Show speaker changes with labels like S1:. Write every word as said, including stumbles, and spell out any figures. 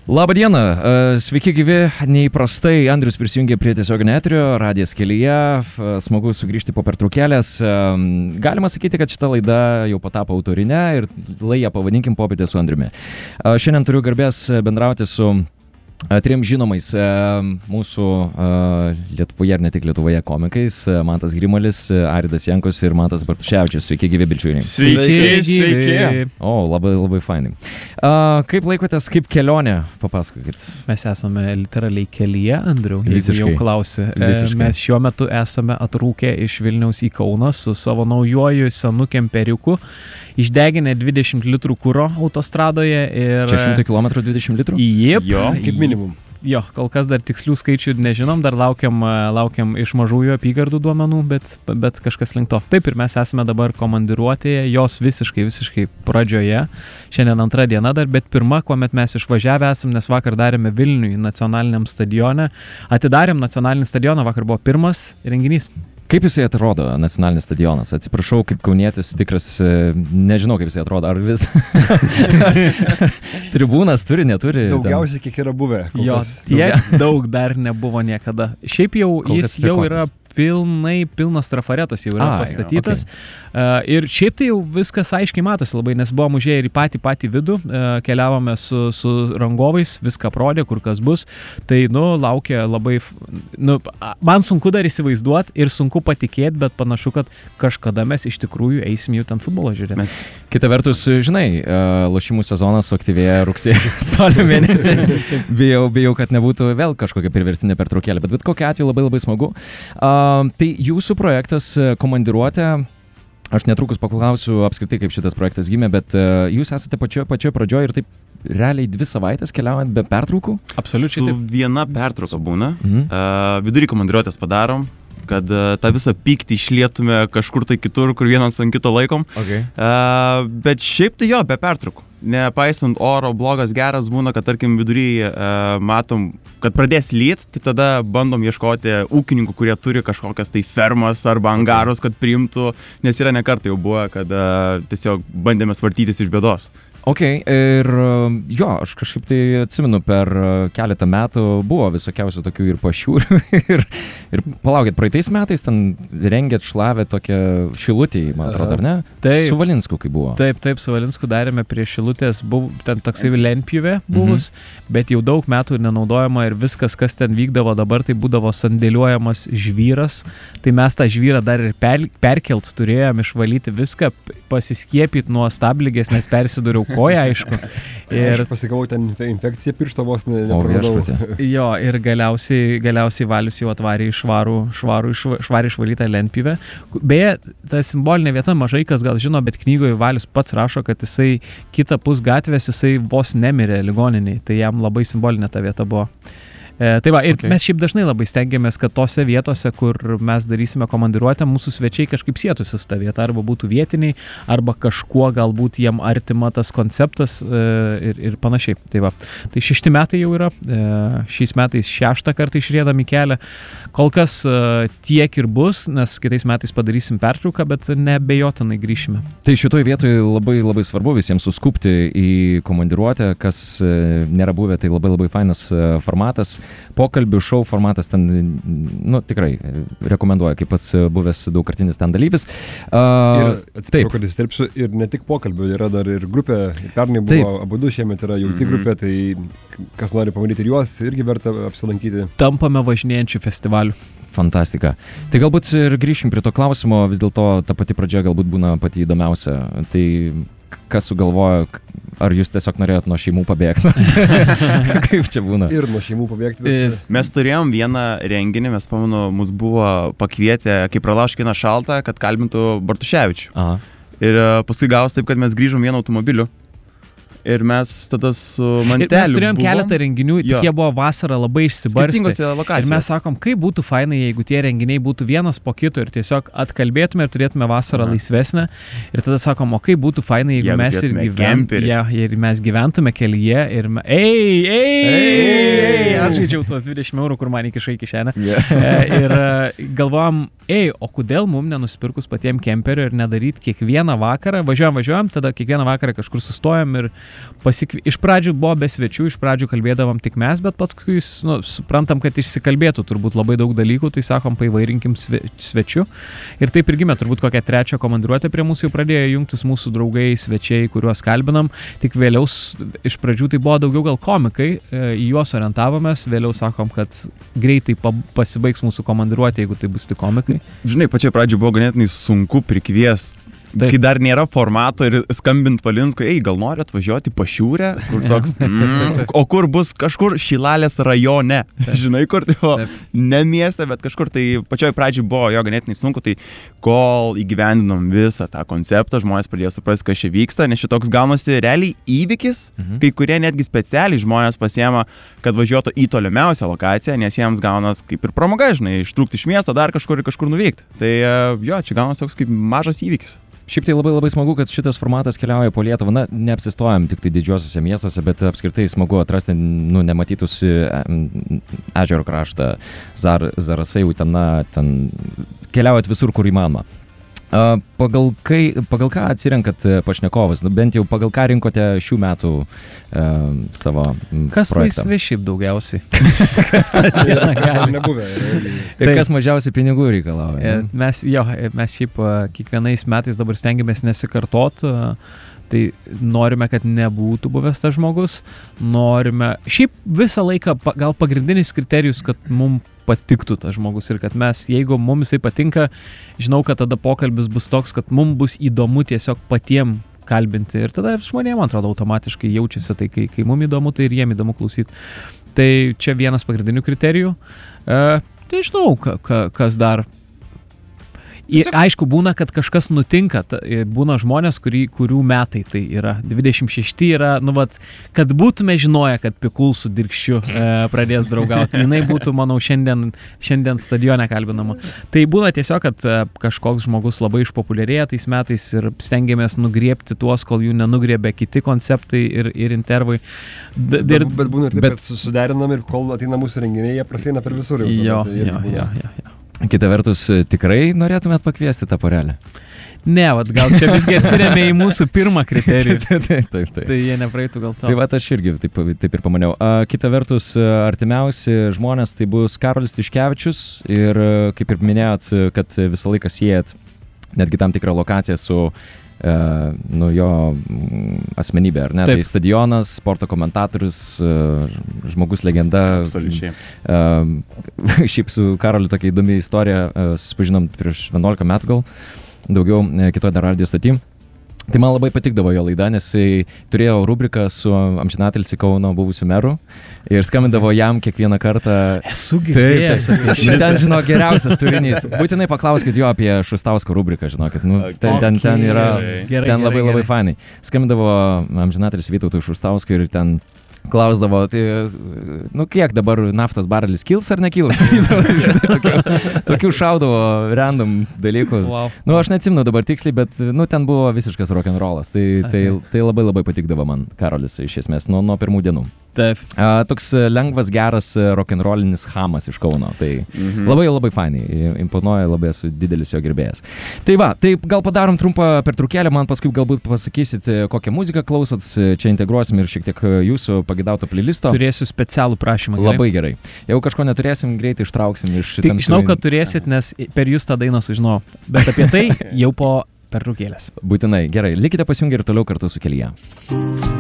S1: Labą dieną, sveiki gyvi, neįprastai Andrius prisijungė prie tiesioginio eterio, radijas kelyje, smagu sugrįžti po pertraukėlės. Galima sakyti, kad šita laida jau patapo autorinė ir laidą pavadinkim Popietė su Andriumi. Šiandien turiu garbės bendrauti su trim žinomais mūsų Lietuvoje ir ne tik Lietuvoje komikais, Mantas Grimolis, Aridas Jankus ir Mantas Bartuševičius. Sveiki gyvi bičiuliai.
S2: Sveiki, sveiki.
S1: O, labai, labai fainai. Kaip laikotės, kaip kelionė? Papasakokit.
S2: Mes esame literaliai kelyje, Andriau, jeigu
S1: Visiškai.
S2: jau klausi.
S1: Visiškai.
S2: Mes šiuo metu esame atrūkę iš Vilniaus į Kauną su savo naujoju senu kemperiuku, išdeginę dvidešimt litrų kuro autostradoje ir...
S1: Čia šimtas kilometrų dvidešimt litrų?
S2: Jep.
S3: Jo, kaip minimum.
S2: Jo, kol kas dar tikslių skaičių nežinom, dar laukiam, laukiam iš mažųjų apygardų duomenų, bet, bet kažkas link to. Taip, ir mes esame dabar komandiruotėje, jos visiškai, visiškai pradžioje. Šiandien antra diena dar, bet pirma, kuomet mes išvažiavę esam, nes vakar darėme Vilniui nacionaliniam stadione. Atidarėm nacionalinį stadioną, vakar buvo pirmas renginys.
S1: Kaip jisai atrodo, nacionalinis stadionas? Atsiprašau, kaip kaunietis tikras, nežinau, kaip jisai atrodo, ar vis... Tribūnas turi, neturi?
S3: Daugiausiai, kiek yra buvę.
S2: Jo, tiek daug dar nebuvo niekada. Šiaip jau jis jau yra pilnai, pilnas trafaretas jau yra
S1: A,
S2: pastatytas.
S1: okay.
S2: Uh, ir šiaip tai jau viskas aiškiai matosi labai, nes buvom užėję ir į patį patį vidų, uh, keliavome su, su rangovais, viską aprodė, kur kas bus. Tai, nu, laukia labai, nu, man sunku dar įsivaizduoti ir sunku patikėti, bet panašu, kad kažkada mes iš tikrųjų eisim jau ten futbolo žiūrėti.
S1: Mes, kita vertus, žinai, uh, lošimų sezonas suaktyvėja rugsėjo spalio mėnesį. bijau, bijau, kad nebūtų vėl kažkokia priverstinė pertraukėlė, bet bet kokia atveju labai labai smagu. Uh, tai jūsų projektas komandiruotė. Aš netrukus paklausiu apskritai, kaip šitas projektas gimė, bet uh, jūs esate pačioje pačioje pradžioje ir taip realiai dvi savaitės keliaujant be pertraukų?
S2: Absoliučiai.
S4: Su viena pertrauka būna.
S1: Mhm.
S4: Uh, vidurį komandiruotės padarom, kad uh, tą visą pyktį išlietume kažkur tai kitur, kur vienas ant kito laikom.
S1: Okay.
S4: Uh, bet šiaip tai jo, be pertraukų. Nepaisant oro, blogas, geras būna, kad tarkim vidury uh, matom, kad pradės lyt, tai tada bandom ieškoti ūkininkų, kurie turi kažkokias tai fermas arba angarus, kad priimtų, nes yra ne kartą jau buvo, kad uh, tiesiog bandėme svartytis iš bėdos.
S1: Ok, ir jo, aš kažkaip tai atsimenu, per keletą metų buvo visokiausių tokių ir pašiūrių ir, ir palaukit, praeitais metais ten rengėt šlavę tokią Šilutį, man atrodo, ar ne?
S2: Taip.
S1: Su Valinsku, kai buvo.
S2: Taip, taip, su Valinsku darėme prie Šilutės, buvo ten toksai lentpjūvė buvus, mhm. bet jau daug metų nenaudojama ir viskas, kas ten vykdavo dabar, tai būdavo sandėliuojamas žvyras, tai mes tą žvyrą dar ir per, perkelt turėjom, išvalyti viską, pasiskiepyti nuo stabligės, nes persidūriau koja, aišku.
S3: Ir aš pasigavau ten infekciją piršto vos ne,
S1: O,
S3: nepraradau.
S1: viešpatie.
S2: Jo, ir galiausiai, galiausiai Valius jau atvarė į švarų, švarų, švarį išvalytą lentpjūvę. Beje, ta simbolinė vieta mažai kas gal žino, bet knygoje Valius pats rašo, kad jisai kitą pus gatvės, jisai vos nemirė ligoniniai, tai jam labai simbolinė ta vieta buvo. E, tai va, ir okay. Mes šiaip dažnai labai stengiamės, kad tose vietose, kur mes darysime komandiruotę, mūsų svečiai kažkaip sietųsi su ta vieta, arba būtų vietiniai, arba kažkuo galbūt jiem artima tas konceptas e, ir, ir panašiai. Tai va, tai šešti metai jau yra, e, šiais metais šeštą kartą išriedami kelią. Kol kas e, tiek ir bus, nes kitais metais padarysim pertrauką, bet neabejotinai grįšime.
S1: Tai šitoj vietoj labai labai svarbu visiems suskupti į komandiruotę, kas e, nėra buvę, tai labai labai fainas e, formatas. Pokalbių šou formatas ten, nu, tikrai rekomenduoju, kaip pats buvęs daugkartinis ten dalyvis. Uh,
S3: ir atsiprašau, kad įsiterpsiu, ir ne tik pokalbių, yra dar ir grupė, pernai buvo abudu, šiemet yra jauti
S4: Mhm.
S3: grupė, tai kas nori pamatyti ir juos, irgi verta apsilankyti.
S2: Tampame važinėjančių festivalių.
S1: Fantastika. Tai galbūt ir grįšim prie to klausimo, vis dėlto ta pati pradžia galbūt būna pati įdomiausia. Tai kas sugalvojo, ar jūs tiesiog norėjot nuo šeimų pabėgti? Kaip čia būna?
S3: Ir nuo šeimų pabėgti. Bet...
S4: Mes turėjom vieną renginį, mes pamenu, mus buvo pakvietę, kai pralaužkina šaltą, kad kalbintų Bartuševičių.
S1: Aha.
S4: Ir paskui gavos taip, kad mes grįžom vienu automobiliu. Ir mes tada su Manteliu
S2: Ir mes turėjom
S4: buvom.
S2: keletą renginių,
S4: Jo.
S2: tik jie buvo vasarą labai išsibarstę.
S4: Skirtingose
S2: Ir
S4: lokacijose.
S2: mes sakom, kaip būtų fainai, jeigu tie renginiai būtų vienas po kito ir tiesiog atkalbėtume ir turėtume vasarą
S4: Aha.
S2: laisvesnę. Ir tada sakom, o kaip būtų fainai, jeigu
S4: Jeigu
S2: mes ir,
S4: turėtume
S2: gyven...
S4: kemperį.
S2: ja, ir mes gyventume kelyje ir... Me... Ei, ei, ei, ei, aš žaidžiau tuos dvidešimt eurų, kur man įkišai kišenę.
S4: Yeah.
S2: Ir e, galvojom, ei, o kodėl mum nenusipirkus patiem kemperio ir nedaryti kiekvieną vakarą, važiuojam, važiuojam, tada kiekvieną vakarą kažkur sustojam ir pasikvi... iš pradžių buvo be svečių, iš pradžių kalbėdavom tik mes, bet paskui nu, suprantam, kad išsikalbėtų turbūt labai daug dalykų, tai sakom, paįvairinkim sve... svečių. Ir taip ir gimė, turbūt kokią trečią komandiruotę prie mūsų jau pradėjo jungtis mūsų draugai, svečiai, kuriuos kalbinam. Tik vėliau, iš pradžių tai buvo daugiau gal komikai, į juos orientavomės, vėliau sakom, kad greitai pasibaigs mūsų komandiruotė, jeigu tai bus tik komikai.
S4: Žinai, pačiai pradžiai buvo ganėtinai sunku prikviesti. Taip. Kai dar nėra formato ir skambint Valinskui, ei, gal nori atvažiuoti Pašiūrę, kur toks, mm, o kur bus kažkur Šilalės rajone, taip. Žinai, kur tai buvo, ne mieste, bet kažkur, tai pačioj pradžiai buvo jo ganėtinai sunku, tai kol įgyvendinom visą tą konceptą, žmonės pradėjo suprasti, kas čia vyksta, nes šitoks gaunasi realiai įvykis, mhm. kai kurie netgi specialiai žmonės pasiema, kad važiuotų į tolimiausią lokaciją, nes jiems gaunas kaip ir pramoga, žinai, ištrūkti iš miesto, dar kažkur ir kažkur nuvykti. Tai jo, čia gaunas toks kaip mažas įvykis.
S1: Šiaip tai labai labai smagu, kad šitas formatas keliauja po Lietuvą. Na, neapsistojam tik tai didžiuosiuose miestuose, bet apskritai smagu atrasti, nu, nematytus ežero kraštą, Zar, Zarasai, Utena, ten keliaujat visur, kur įmanoma. Pagal, kai, pagal ką atsirenkat pašnekovas? Nu, bent jau pagal ką rinkote šių metų e, savo
S2: kas
S1: projektą?
S2: Kas laisvi šiaip daugiausiai? Kas tą dieną gali?
S3: Nebuvę.
S1: Ir kas mažiausiai pinigų reikalauja?
S2: Mes, jo, mes šiaip kiekvienais metais dabar stengiamės nesikartot. Tai norime, kad nebūtų buvęs tas žmogus, norime, šiaip visą laiką gal pagrindinis kriterijus, kad mums patiktų tas žmogus ir kad mes, jeigu mums jisai patinka, žinau, kad tada pokalbis bus toks, kad mums bus įdomu tiesiog patiem kalbinti ir tada žmonėm, man atrodo, automatiškai jaučiasi tai, kai, kai mums įdomu, tai ir jiem įdomu klausyti. Tai čia vienas pagrindinių kriterijų. E, tai žinau, ka, ka, kas dar. Ir aišku, būna, kad kažkas nutinka, būna žmonės, kurį, kurių metai tai yra, dvidešimt šešti yra, nu vat, kad būtume žinoję, kad Pikul su Dirkščiu e, pradės draugauti, jinai būtų, manau, šiandien, šiandien stadione kalbinama. Tai būna tiesiog, kad e, kažkoks žmogus labai išpopuliarėja tais metais ir stengiamės nugriebti tuos, kol jų nenugriebė kiti konceptai ir, ir intervai. D
S3: bet, bet, bet būna ir taip, bet susiderinam ir kol ateina mūsų renginiai, jie prasieina per visur. Jau,
S2: jo,
S3: tai
S2: jo, jo, jo, jo.
S1: Kita vertus, tikrai norėtumėt pakviesti tą porelę?
S2: Ne, vat, gal čia visgi atsiremė į mūsų pirmą kriterijų.
S1: taip, taip, taip, taip.
S2: Tai jie nepraeitų gal to.
S1: Tai va, aš irgi taip, taip ir pamaniau. A, kita vertus, artimiausi žmonės tai bus Karolis Tiškevičius ir, kaip ir minėjot, kad visą laiką siejat netgi tam tikrą lokaciją su Uh, nu, jo asmenybė, ar ne? Taip. Tai stadionas, sporto komentatorius, uh, žmogus legenda.
S4: Absoliučiai.
S1: Uh, šiaip su Karoliu tokia įdomi istorija, uh, susipažinom prieš vienuolika metų gal, daugiau uh, kitoje dar radijo stoty. Tai man labai patikdavo jo laida, nes jis turėjo rubriką su amžinatilsį Kauno buvusiu meru ir skambindavo jam kiekvieną kartą.
S2: Esu girdėjęs apie šitą.
S1: Ten, žinok, geriausias turinys. Būtinai paklauskit jo apie Šustausko rubriką, žinokit. Nu, ten, ten, ten yra
S2: gerai,
S1: ten labai
S2: gerai,
S1: labai fainai. Skambindavo amžinatilsį Vytautui Šustauskui ir ten klausdavo, tai, nu kiek dabar naftos barelis kils ar nekils? tokių, tokių šaudavo random dalykų.
S2: Wow.
S1: Nu, aš neatsimenu dabar tiksliai, bet nu, ten buvo visiškas rock'n'rollas. Tai, tai, tai labai labai patikdavo man Karolis iš esmės nuo, nuo pirmų dienų.
S2: Taip.
S1: A, toks lengvas, geras rock'n'rollinis chamas iš Kauno. Tai mhm. labai labai fainai, imponuoja, labai esu didelis jo gerbėjas. Tai va, tai gal padarom trumpą pertraukėlę, man paskui galbūt pasakysit, kokią muziką klausot, čia integruosim ir šiek tiek jūsų pagidauto playlisto.
S2: Turėsiu specialų prašymą. Gerai?
S1: Labai gerai. Jeigu kažko neturėsim, greitai ištrauksim iš...
S2: Tik žinau, kad turėsit, nes per jūs tą dainą sužinau. Bet apie tai jau po pertraukėlės.
S1: Būtinai. Gerai. Likite pasijungę ir toliau kartu su Kelyje.